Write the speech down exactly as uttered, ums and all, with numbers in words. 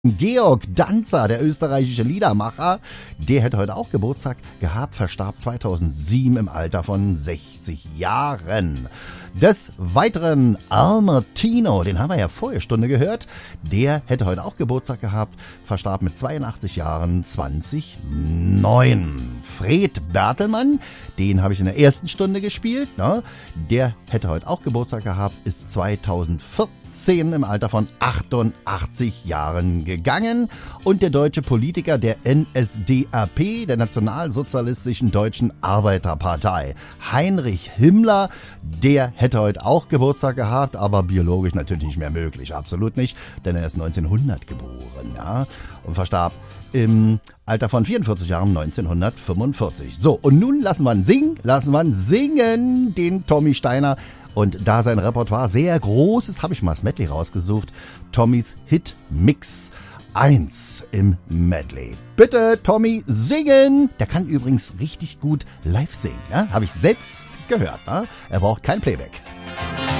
Georg Danzer, der österreichische Liedermacher, der hätte heute auch Geburtstag gehabt, verstarb zweitausendsieben im Alter von sechzig Jahren. Des Weiteren Al Martino, den haben wir ja vorher Stunde gehört, der hätte heute auch Geburtstag gehabt, verstarb mit zweiundachtzig Jahren zweitausendneun. Fred Bertelmann, den habe ich in der ersten Stunde gespielt, ne? Der hätte heute auch Geburtstag gehabt, ist zweitausendvierzehn im Alter von achtundachtzig Jahren gegangen. Und der deutsche Politiker der N S D A P, der Nationalsozialistischen Deutschen Arbeiterpartei, Heinrich Himmler, der hätte heute auch Geburtstag gehabt, aber biologisch natürlich nicht mehr möglich, absolut nicht, denn er ist neunzehnhundert geboren, ja, und verstarb im Alter von vierundvierzig Jahren neunzehnhundertfünfundvierzig. So, und nun lassen wir ihn singen, lassen wir ihn singen, den Tommy Steiner. Und da sein Repertoire sehr groß ist, habe ich mal das Medley rausgesucht. Tommys Hit Mix eins im Medley. Bitte, Tommy, singen! Der kann übrigens richtig gut live singen, ne? Habe ich selbst gehört, ne? Er braucht kein Playback.